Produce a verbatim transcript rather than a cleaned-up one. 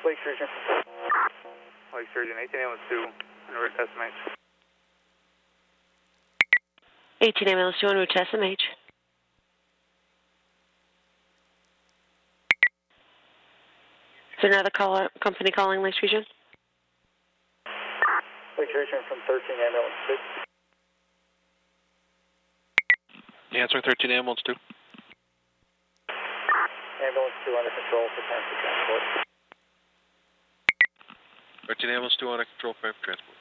Lake Sturgeon. Lake Sturgeon, eighteen ambulance two, en route to S M H. eighteen ambulance two, en route to S M H. Is there another call, company calling Lake Region? Lake Region from thirteen ambulance two. Answer thirteen ambulance two. Ambulance two under control for time for transport. thirteen ambulance two under control for transport.